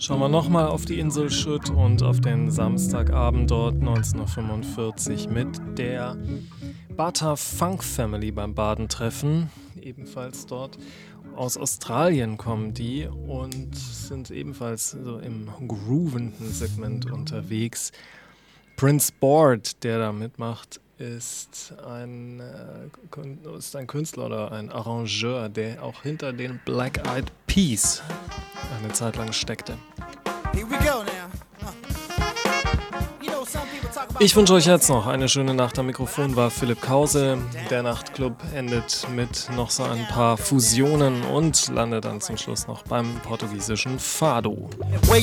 Schauen wir nochmal auf die Insel Schütt und auf den Samstagabend dort 1945 mit der Bata Funk Family beim Badentreffen. Ebenfalls dort aus Australien kommen die und sind ebenfalls so im groovenden Segment unterwegs. Prince Board, der da mitmacht, ist ein Künstler oder ein Arrangeur, der auch hinter den Black Eyed Peas eine Zeit lang steckte. Ich wünsche euch jetzt noch eine schöne Nacht. Am Mikrofon war Philipp Krause. Der Nachtclub endet mit noch so ein paar Fusionen und landet dann zum Schluss noch beim portugiesischen Fado.